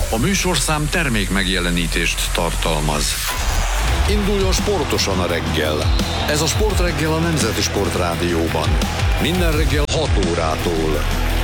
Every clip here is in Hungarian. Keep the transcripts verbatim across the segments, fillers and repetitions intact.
A műsorszám termék megjelenítést tartalmaz. Induljon sportosan a reggel. Ez a Sportreggel a Nemzeti Sportrádióban. Minden reggel hat órától.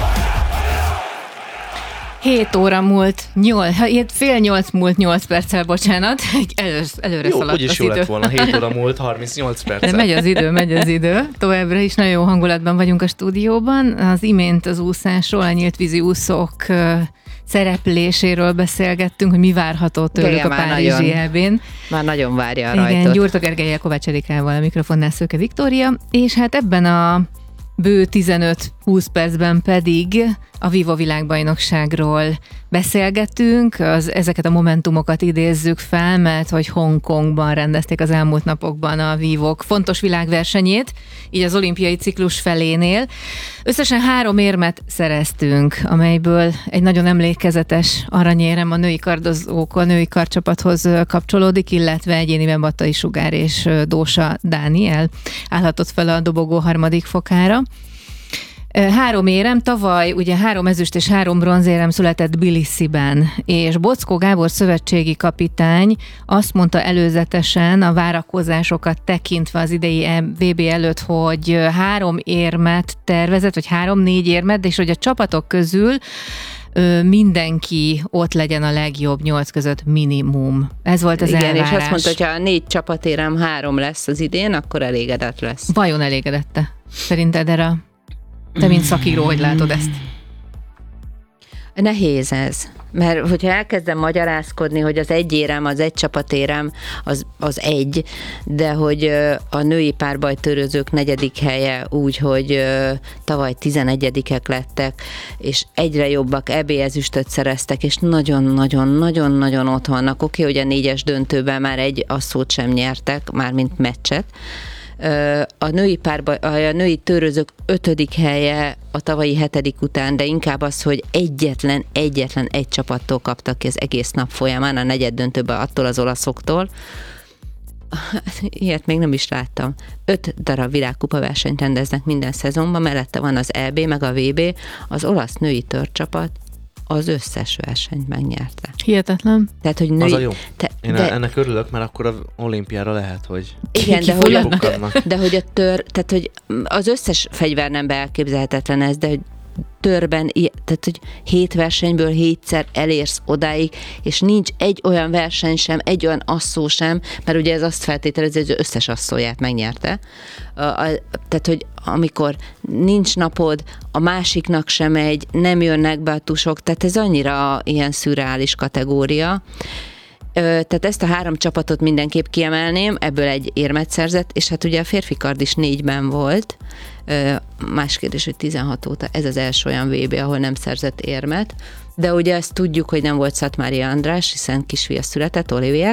hét óra múlt, nyolc, fél nyolc múlt nyolc perccel, bocsánat. Elő, előre jó, szaladt az idő. Jó, úgyis jó lett volna, hét óra múlt harmincnyolc perccel. De megy az idő, megy az idő. Továbbra is nagyon jó hangulatban vagyunk a stúdióban. Az imént az úszásról, a nyílt vízi úszók szerepléséről beszélgettünk, hogy mi várható tőlük igen, a Párizsi é bén. Már nagyon várja a igen, rajtot. Gyurta Gergellyel, Kovács Erikával, a mikrofonnál Szőke Viktória, és hát ebben a bő tizenöt-húsz percben pedig a Vivo világbajnokságról beszélgetünk, az, ezeket a momentumokat idézzük fel, mert hogy Hongkongban rendezték az elmúlt napokban a Vivok fontos világversenyét, így az olimpiai ciklus felénél. Összesen három érmet szereztünk, amelyből egy nagyon emlékezetes aranyérem a női kardozók, a női karcsapathoz kapcsolódik, illetve egyéniben Battai Sugár és Dósa Dániel állhatott fel a dobogó harmadik fokára. Három érem, tavaly ugye három ezüst és három bronzérem született Tbilisiben, és Boczkó Gábor szövetségi kapitány azt mondta előzetesen a várakozásokat tekintve az idei vé bé előtt, hogy három érmet tervezett, vagy három-négy érmet, és hogy a csapatok közül mindenki ott legyen a legjobb nyolc között minimum. Ez volt az igen, elvárás. És azt mondta, hogy ha a négy csapatérem három lesz az idén, akkor elégedett lesz. Vajon elégedette? Szerinted erre? Te, mint szakíró, hogy látod ezt? Nehéz ez. Mert hogyha elkezdem magyarázkodni, hogy az egy érem, az egy csapatérem, az, az egy, de hogy a női párbajtőrözők negyedik helye úgy, hogy tavaly tizenegyedikek lettek, és egyre jobbak, é bé ezüstöt szereztek, és nagyon-nagyon-nagyon-nagyon ott vannak. Oké, hogy a négyes döntőben már egy asszót sem nyertek, mármint meccset. A női, párba, a női tőrözők ötödik helye a tavalyi hetedik után, de inkább az, hogy egyetlen, egyetlen egy csapattól kaptak ki az egész nap folyamán, a negyed döntőben attól az olaszoktól. Ilyet még nem is láttam. Öt darab világkupa versenyt rendeznek minden szezonban, mellette van az é bé, meg a vé bé, az olasz női törcsapat az összes versenyt megnyerte. Hihetetlen. Tehát, hogy női... Az a jó. Te, Én de... ennek örülök, mert akkor az olimpiára lehet, hogy igen, de hogy, de, de hogy a tör, tehát hogy az összes fegyvernemben elképzelhetetlen ez, de hogy törben, tehát hogy hét versenyből hétszer elérsz odáig, és nincs egy olyan verseny sem, egy olyan asszó sem, mert ugye ez azt feltételezi, hogy az összes asszóját megnyerte. A, a, tehát, hogy amikor nincs napod, a másiknak sem egy, nem jönnek be a tusok, tehát ez annyira ilyen szürreális kategória. Tehát ezt a három csapatot mindenképp kiemelném, ebből egy érmet szerzett, és hát ugye a férfi kard is négyben volt. Más kérdés, hogy tizenhat óta ez az első olyan vé bé, ahol nem szerzett érmet, de ugye ezt tudjuk, hogy nem volt Szatmária András, hiszen kisfia született, Olivier,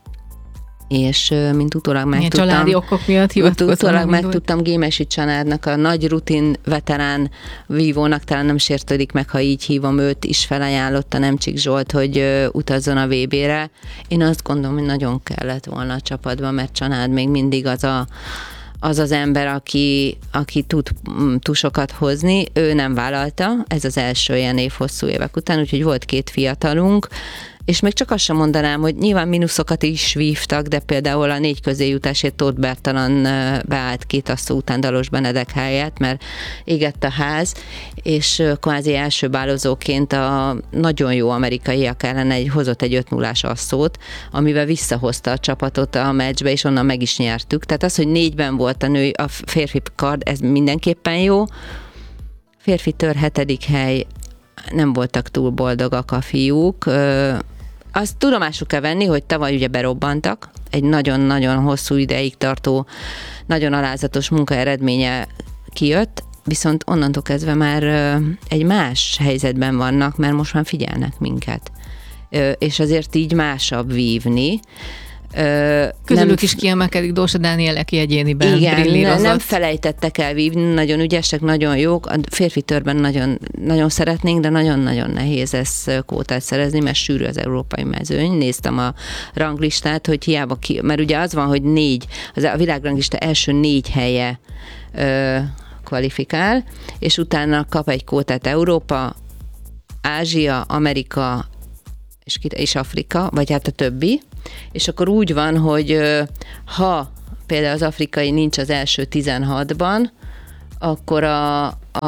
és mint utólag megtudtam, családi okok miatt hivatkozom. Utólag megtudtam, Gémesi Csanádnak, a nagy rutin veterán vívónak, talán nem sértődik meg, ha így hívom őt, is felajánlotta Nemcsik Zsolt, hogy utazzon a vé bére. Én azt gondolom, hogy nagyon kellett volna a csapatban, mert Csanád még mindig az a az az ember, aki, aki tud tusokat hozni, ő nem vállalta, ez az első ilyen év hosszú évek után, úgyhogy volt két fiatalunk, és még csak azt sem mondanám, hogy nyilván mínuszokat is vívtak, de például a négy közé jutásért Tóth Bertalan beállt két asszó után Dalos Benedek helyett, mert égett a ház, és kvázi első bálozóként a nagyon jó amerikaiak ellen egy, hozott egy öt nullás asszót, amivel visszahozta a csapatot a meccsbe, és onnan meg is nyertük. Tehát az, hogy négyben volt a nő, a férfi kard, ez mindenképpen jó. Férfi tör hetedik hely, nem voltak túl boldogak a fiúk. Azt tudomásuk kell venni, hogy tavaly ugye berobbantak, egy nagyon-nagyon hosszú ideig tartó, nagyon alázatos munka eredménye kijött, viszont onnantól kezdve már egy más helyzetben vannak, mert most már figyelnek minket. És azért így másabb vívni. Közülük nem, is kiemelkedik Dósa Dániel, aki egyéniben igen, ne, nem felejtettek el vívni, nagyon ügyesek, nagyon jók. A férfi törben nagyon, nagyon szeretnénk, de nagyon-nagyon nehéz ezt kvótát szerezni, mert sűrű az európai mezőny. Néztem a ranglistát, hogy hiába ki, mert ugye az van, hogy négy, az a világranglista első négy helye ö, kvalifikál, és utána kap egy kvótát Európa, Ázsia, Amerika, és, és Afrika, vagy hát a többi, és akkor úgy van, hogy ha például az afrikai nincs az első tizenhatban, akkor a, a,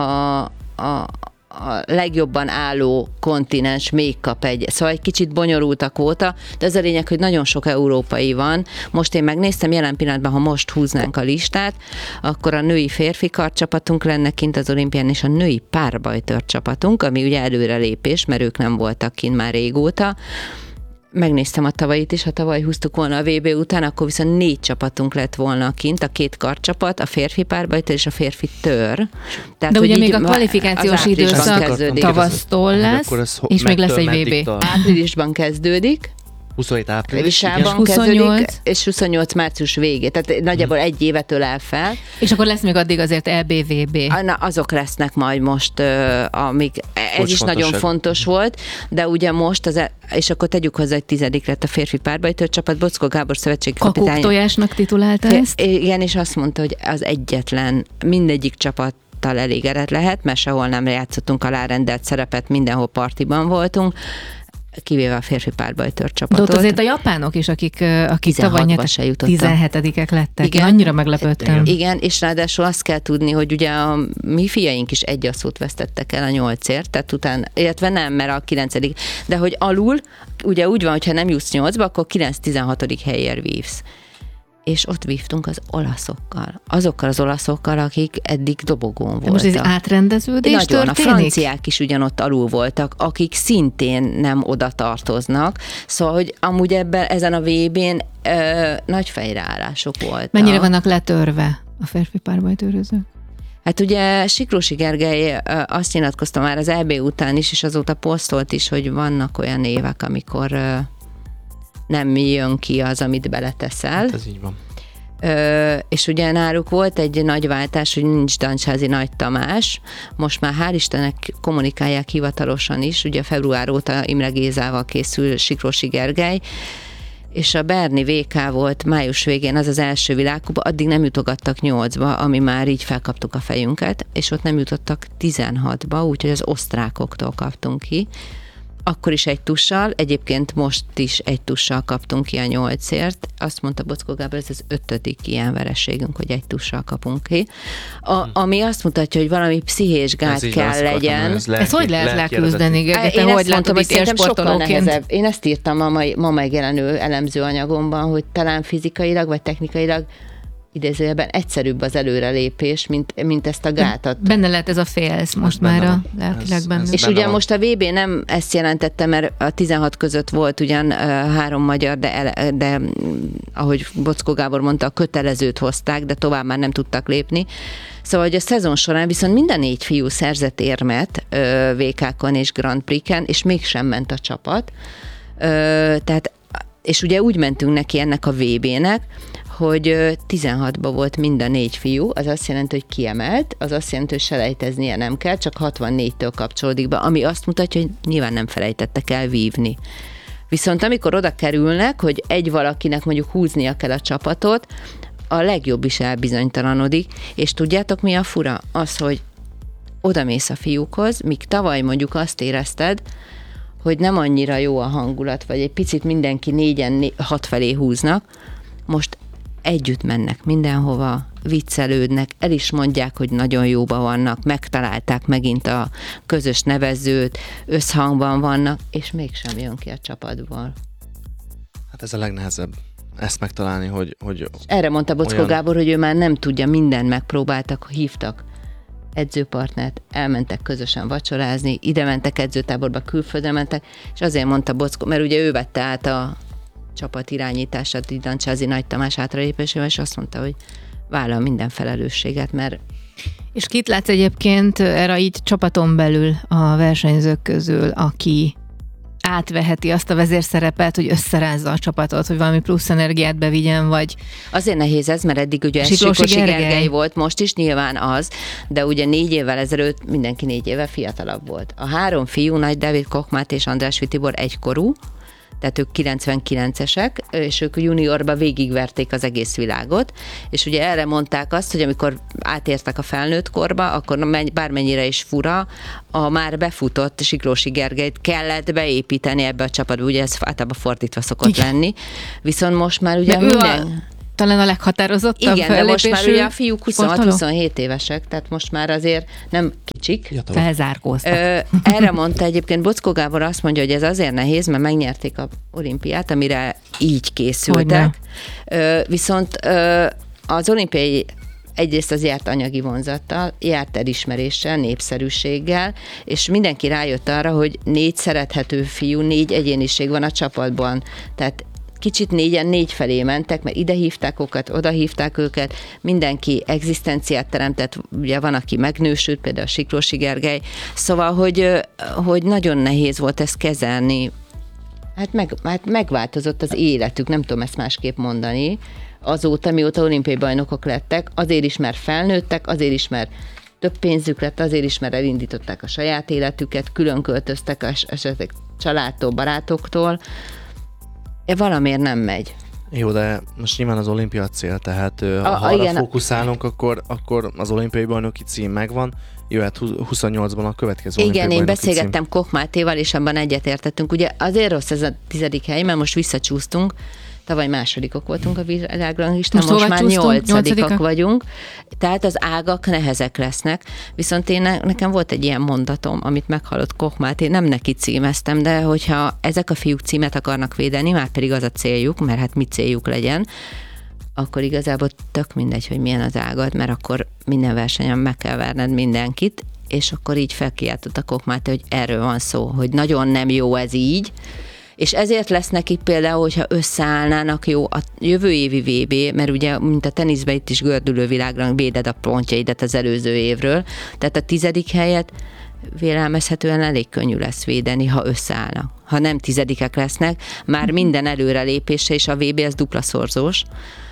a a legjobban álló kontinens még kap egy. Szóval egy kicsit bonyolult a kvóta, de ez a lényeg, hogy nagyon sok európai van. Most én megnéztem, jelen pillanatban, ha most húznánk a listát, akkor a női férfi karcsapatunk lenne kint az olimpián, és a női párbajtőr csapatunk, ami ugye előrelépés, mert ők nem voltak kint már régóta. Megnéztem a tavalyit is, ha tavaly húztuk volna a vé bé után, akkor viszont négy csapatunk lett volna kint, a két karcsapat, a férfi párbajtőr és a férfi tör. Tehát, de ugye még a így kvalifikációs időszak tavasztól lesz, és még lesz egy vé bé. Áprilisban kezdődik. huszonhét április, Visában kezdődik, és huszonnyolc március végé. Tehát nagyjából hmm. egy évet ölel fel. És akkor lesz még addig azért é bé vé bé. Na, azok lesznek majd most, amik, ez Bocs, is fontos nagyon fontos volt, de ugye most, az, és akkor tegyük hozzá, hogy tizedik lett a férfi párbajtőr csapat, Boczkó Gábor szövetségi kapitány. Kakuktojásnak titulálta ezt? Igen, és azt mondta, hogy az egyetlen, mindegyik csapat elégedett lehet, mert sehol nem játszottunk alárendelt szerepet, mindenhol partiban voltunk, kivéve a férfi párbajtőr csapatot. De ott azért a japánok is, akik, akik tavaly nyertek, tizenhetedikek lettek. Igen, én annyira meglepődtem. Igen, és ráadásul azt kell tudni, hogy ugye a mi fiaink is egy asszót vesztettek el a nyolcért, tehát utána, illetve nem, mert a kilencedik, de hogy alul, ugye úgy van, hogyha nem jutsz nyolcba, akkor kilenc-tizenhatodik helyért vívsz. És ott vívtunk az olaszokkal. Azokkal az olaszokkal, akik eddig dobogón voltak. De most ez átrendeződés Nagyon, történik? A franciák is ugyanott alul voltak, akik szintén nem oda tartoznak. Szóval, hogy amúgy ebben, ezen a vé bén ö, nagy fejreállások voltak. Mennyire vannak letörve a férfi párbajtőrözők? Hát ugye Sikrósi Gergely azt nyilatkozta már az é bé után is, és azóta posztolt is, hogy vannak olyan évek, amikor nem jön ki az, amit beleteszel. Hát ez így van. Ö, és ugye náluk volt egy nagy váltás, hogy nincs Dancsázi Nagy Tamás, most már hál' Istennek kommunikálják hivatalosan is, ugye február óta Imre Gézával készül Sikrósi Gergely, és a Berni vé ká volt május végén, az az első világkupa, addig nem jutogattak nyolcba, ami már így felkaptuk a fejünket, és ott nem jutottak tizenhatba, úgyhogy az osztrákoktól kaptunk ki. Akkor is egy tussal, egyébként most is egy tussal kaptunk ki a nyolcért. Azt mondta Boczkó Gábor, ez az ötödik ilyen vereségünk, hogy egy tussal kapunk ki. A, ami azt mutatja, hogy valami pszichés gát kell legyen. Ez, ez hogy lehet leküzdeni? Te Én hogy ezt mondtam, hogy szerintem sokkal sportolóként? nehezebb. Én ezt írtam a mai, ma megjelenő elemző anyagomban, hogy talán fizikailag vagy technikailag idézőjelben egyszerűbb az előrelépés, mint, mint ezt a gátat. Benne lehet ez a félsz most benne már van. a lelkileg benne. És benne ugye van. most a vé bé nem ezt jelentette, mert a tizenhat között volt ugyan uh, három magyar, de, ele, de ahogy Boczkó Gábor mondta, a kötelezőt hozták, de tovább már nem tudtak lépni. Szóval, hogy a szezon során viszont minden négy fiú szerzett érmet uh, vé ká-kon és Grand Prix-en, és mégsem ment a csapat. Uh, tehát, és ugye úgy mentünk neki ennek a vé bének, hogy tizenhatban volt mind a négy fiú, az azt jelenti, hogy kiemelt, az azt jelenti, hogy selejteznie nem kell, csak hatvannégytől kapcsolódik be, ami azt mutatja, hogy nyilván nem felejtettek el vívni. Viszont amikor oda kerülnek, hogy egy valakinek mondjuk húznia kell a csapatot, a legjobb is elbizonytalanodik, és tudjátok mi a fura? Az, hogy odamész a fiúkhoz, míg tavaly mondjuk azt érezted, hogy nem annyira jó a hangulat, vagy egy picit mindenki négyen, né- hat felé húznak, most együtt mennek mindenhova, viccelődnek, el is mondják, hogy nagyon jóban vannak, megtalálták megint a közös nevezőt, összhangban vannak, és mégsem jön ki a csapatból. Hát ez a legnehezebb. Ezt megtalálni, hogy... hogy Erre mondta Boczkó olyan... Gábor, hogy ő már nem tudja, mindent megpróbáltak, hívtak edzőpartnert, elmentek közösen vacsorázni, ide mentek edzőtáborba, külföldre mentek, és azért mondta Boczkó, mert ugye ő vette át a csapat irányítását, Dancsázi Nagy Tamás hátralépésével, és azt mondta, hogy vállal minden felelősséget, mert... És kit látsz egyébként erre így csapaton belül a versenyzők közül, aki átveheti azt a vezérszerepet, hogy összerázza a csapatot, hogy valami plusz energiát bevigyen, vagy... Azért nehéz ez, mert eddig ugye Sikrósi Gergely. Gergely volt, most is nyilván az, de ugye négy évvel ezelőtt mindenki négy éve fiatalabb volt. A három fiú, Nagy Dávid, Koch Máté és András Tibor egykorú, tehát ők kilencvenkilencesek, és ők juniorba végigverték az egész világot, és ugye erre mondták azt, hogy amikor átértek a felnőtt korba, akkor bármennyire is fura, a már befutott Siklósi Gergelyt kellett beépíteni ebbe a csapatba, ugye ez általában fordítva szokott Igen. lenni, viszont most már ugye de minden... A, talán a leghatározottabb Igen, de most már ugye a fiúk huszonhat-huszonhét évesek, tehát most már azért nem kicsik. Felzárkóztak. Ö, erre mondta egyébként Bockó Gábor, azt mondja, hogy ez azért nehéz, mert megnyerték a olimpiát, amire így készültek. Ö, viszont ö, az olimpiai egyrészt az járt anyagi vonzattal, járt elismeréssel, népszerűséggel, és mindenki rájött arra, hogy négy szerethető fiú, négy egyéniség van a csapatban. Tehát kicsit négyen négy felé mentek, mert ide hívták őket, oda hívták őket, mindenki egzisztenciát teremtett, ugye van, aki megnősült, például a Siklósi Gergely, szóval, hogy, hogy nagyon nehéz volt ezt kezelni. Hát, meg, hát megváltozott az életük, nem tudom ezt másképp mondani, azóta, mióta olimpiai bajnokok lettek, azért is, mert felnőttek, azért is, mert több pénzük lett, azért is, mert elindították a saját életüket, külön költöztek esetleg családtól, barátoktól, valamiért nem megy. Jó, de most nyilván az olimpia cél, tehát ha a, arra igen, fókuszálunk, akkor, akkor az olimpiai bajnoki cím megvan, jöhet huszonnyolcban a következő Igen, olimpiai én bajnoki beszélgettem cím. Koch Mátéval, és abban egyetértettünk. Ugye azért rossz ez a tizedik hely, mert most visszacsúsztunk, tavaly másodikok voltunk a világranglistán, most, most már nyolcadikak vagyunk, tehát az ágak nehezek lesznek, viszont én nekem volt egy ilyen mondatom, amit meghallott Koch Máté, nem neki címeztem, de hogyha ezek a fiúk címet akarnak védeni, már pedig az a céljuk, mert hát mi céljuk legyen, akkor igazából tök mindegy, hogy milyen az ágad, mert akkor minden versenyen meg kell verned mindenkit, és akkor így felkiáltott a Koch Máté, hogy erről van szó, hogy nagyon nem jó ez így, és ezért lesz nekik például, hogyha összeállnának jó a jövő évi vé bé, mert ugye, mint a teniszben itt is gördülő világra véded a pontjaidat az előző évről, tehát a tizedik helyet vélelmezhetően elég könnyű lesz védeni, ha összeállnak. Ha nem tizedikek lesznek, már minden előrelépése, és a vé bé ez dupla szorzós.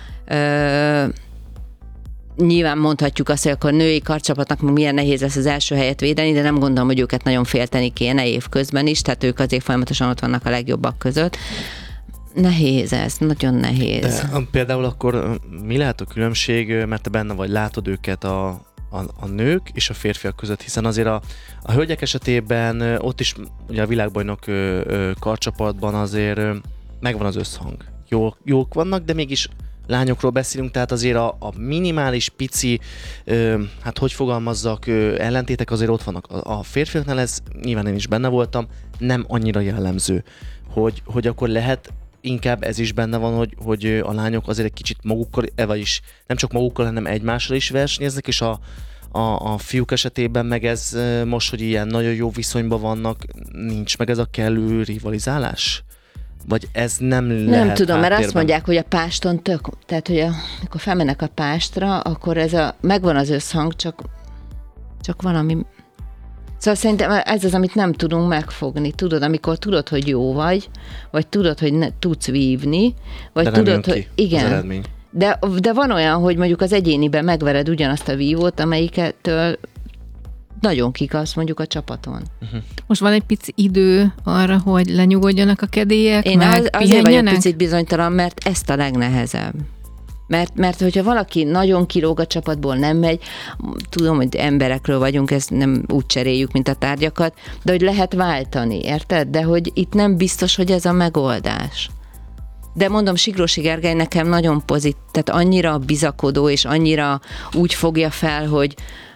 Ö, Nyilván mondhatjuk azt, hogy akkor női karcsapatnak milyen nehéz lesz az első helyet védeni, de nem gondolom, hogy őket nagyon félteni kéne évközben is, tehát ők azért folyamatosan ott vannak a legjobbak között. Nehéz ez, nagyon nehéz. De például akkor mi lehet a különbség, mert te benne vagy, látod őket a, a, a nők és a férfiak között, hiszen azért a, a hölgyek esetében ott is ugye a világbajnok karcsapatban azért megvan az összhang. Jó, jók vannak, de mégis lányokról beszélünk, tehát azért a, a minimális, pici, ö, hát hogy fogalmazzak, ö, ellentétek azért ott vannak. A, a férfiaknál ez, nyilván én is benne voltam, nem annyira jellemző, hogy, hogy akkor lehet inkább ez is benne van, hogy, hogy a lányok azért egy kicsit magukkal, vagyis nem csak magukkal, hanem egymással is versenyeznek, és a, a, a fiúk esetében meg ez most, hogy ilyen nagyon jó viszonyban vannak, nincs meg ez a kellő rivalizálás? Vagy ez nem lehet Nem tudom, mert háttérben? azt mondják, hogy a páston tök, tehát hogy a, amikor felmennek a pástra, akkor ez a, megvan az összhang, csak, csak valami... Szóval szerintem ez az, amit nem tudunk megfogni. Tudod, amikor tudod, hogy jó vagy, vagy tudod, hogy ne, tudsz vívni, vagy de nem tudod, jön hogy... ki Igen. az eredmény. De, de van olyan, hogy mondjuk az egyéniben megvered ugyanazt a vívót, amelyiket nagyon kikasz mondjuk a csapaton. Uh-huh. Most van egy pici idő arra, hogy lenyugodjanak a kedélyek, Én meg az, azért vagyok pihenjenek? picit bizonytalan, mert ezt a legnehezebb. Mert, mert hogyha valaki nagyon kilóg a csapatból, nem megy, tudom, hogy emberekről vagyunk, ezt nem úgy cseréljük, mint a tárgyakat, de hogy lehet váltani, érted? De hogy itt nem biztos, hogy ez a megoldás. De mondom, Siklósi Gergely nekem nagyon pozitív, tehát annyira bizakodó, és annyira úgy fogja fel, hogy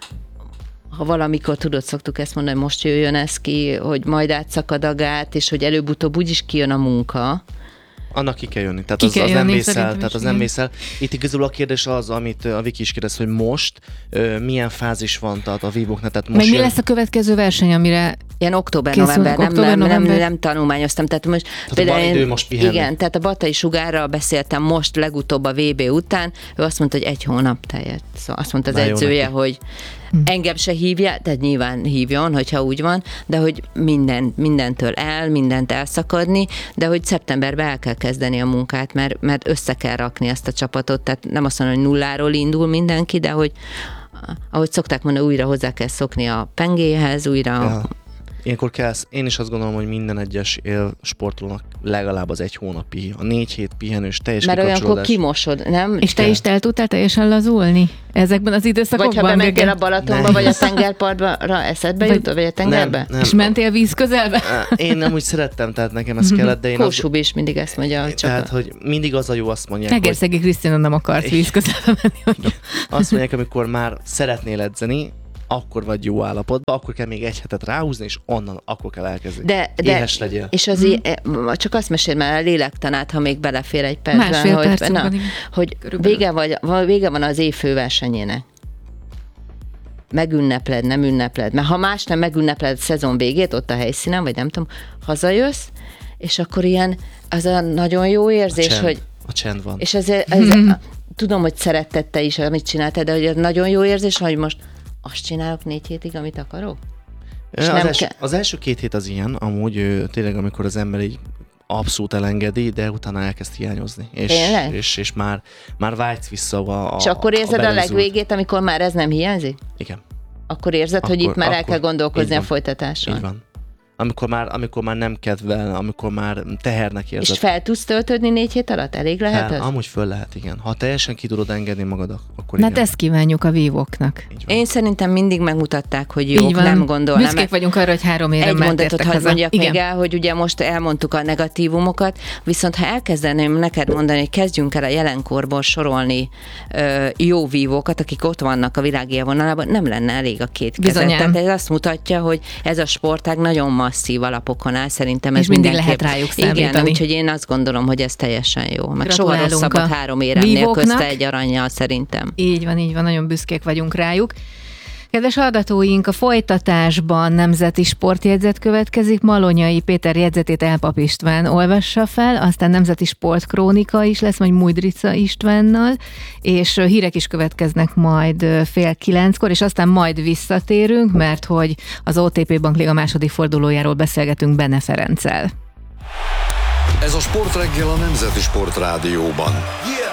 ha valamikor tudod, szoktuk ezt mondani, hogy most jöjjön ez ki, hogy majd átszakad a gát, és hogy előbb-utóbb úgyis kijön a munka. Annak ki kell jönni, tehát ki az, kell az jönni, nem vészel, szerintem tehát is, az nem igen. vészel. Itt igazából a kérdés az, amit a Viki is kérdez, hogy most uh, milyen fázis van tehát a vívóknál, tehát most Meg mi jön... lesz a következő verseny, amire Ilyen október-november, nem, október, nem, nem, november. nem tanulmányoztam. Tehát most Tehát például van idő most pihenni. igen, tehát a Batai Sugárral beszéltem most legutóbb a vé bé után, ő azt mondta, hogy egy hónap teljes. Szóval azt mondta az Na, jó edzője, neki. hogy engem se hívja, tehát nyilván hívjon, hogyha úgy van, de hogy minden, mindentől el, mindent elszakadni, de hogy szeptemberben el kell kezdeni a munkát, mert, mert össze kell rakni ezt a csapatot, tehát nem azt mondom, hogy nulláról indul mindenki, de hogy ahogy szokták mondani, újra hozzá kell szokni a pengéhez, újra... Ja. Ilyenkor kell, én is azt gondolom, hogy minden egyes él sportolónak legalább az egy hónapi, a négy hét pihenős teljes Mert olyankor kikapcsolódás. kimosod, nem? És te is el tudtál teljesen lazulni ezekben az időszakokban? Vagy ha bementél a Birgit? Balatonba, Nem. vagy a tengerpartra, eszedbe Vagy- jut, vagy a tengerbe? Nem, nem. És mentél víz közelbe? Én nem úgy szerettem, tehát nekem ez kellett, de én azt, Kósub is mindig ezt mondja, hogy csak tehát, a... hogy mindig az a jó, azt mondják, hogy Egerszegi Krisztina nem akart víz közelbe menni. Hogy... azt mondják, amikor már szeretnél edzeni, akkor vagy jó állapotban, akkor kell még egy hetet ráhúzni, és onnan akkor kell elkezdeni. De, de, Éhes legyél. és azért, csak azt mesél már a lélektanát, ha még belefér egy percben, Másfél hogy, percünk na, van, igen. hogy Körülbelül. vége, vagy, vége van az év főversenyének. Megünnepled, nem ünnepled. Mert ha más nem megünnepled a szezon végét, ott a helyszínen, vagy nem tudom, hazajössz, és akkor ilyen, az a nagyon jó A érzés, csend, hogy a csend van. és ez, ez tudom, hogy szeretted te is, amit csináltad, de hogy ez nagyon jó érzés, hogy most azt csinálok négy hétig, amit akarok? Az, nem első, ke- az első két hét az ilyen, amúgy ő, tényleg, amikor az ember így abszolút elengedi, de utána elkezd hiányozni. És, Tényleg? és, és már, már vágysz vissza a, a És akkor érzed a, a belezúlt- legvégét, amikor már ez nem hiányzik? Igen, Akkor érzed, hogy Akkor- itt már el akkor- kell gondolkozni így a van. folytatáson. így van. Amikor már, amikor már nem kedvel, amikor már tehernek érzed. És fel tudsz töltődni négy hét alatt? Elég lehet fel, ez? amúgy föl lehet, igen. Ha teljesen ki tudod engedni magad, akkor Na, igen. ezt kívánjuk a vívóknak. Így van. Én szerintem mindig megmutatták, hogy jók, Így van. nem gondolnám. Büszkék vagyunk arra, hogy három éve Egy mondatot megtértek hadd haza. mondjak Igen. még el, hogy ugye most elmondtuk a negatívumokat, viszont ha elkezdeném neked mondani, hogy kezdjünk el a jelenkorból sorolni ö, jó vívókat, akik ott vannak a világ élvonalában, nem lenne elég a két kezet. Bizonyám. Tehát ez azt mutatja, hogy ez a sportág nagyon masszív alapokon áll, szerintem ez És mindig mindenképp. lehet rájuk Igen, számítani. úgyhogy én azt gondolom, hogy ez teljesen jó. Meg soha Gratulálunk rosszabbat a három éremnél vívóknak. közte egy aranyjal szerintem. Így van, így van, nagyon büszkék vagyunk rájuk. Kedves hallgatóink, a folytatásban nemzeti sportjegyzet következik. Malonyai Péter jegyzetét Elpap István olvassa fel, aztán nemzeti sportkrónika is lesz, majd Mújdrica Istvánnal, és hírek is következnek majd fél kilenckor, és aztán majd visszatérünk, mert hogy az o té pé Bankliga második fordulójáról beszélgetünk Bene Ferenccel. Ez a Sportreggel a Nemzeti Sportrádióban. Yeah.